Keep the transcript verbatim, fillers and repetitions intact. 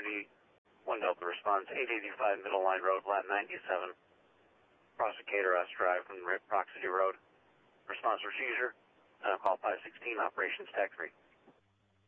Unity one Delta response, eight eighty-five Middle Line Road, Lat ninety-seven. Cross Decatur S Drive from Proximity Road. Response for seizure. Uh, call five sixteen, operations tech three.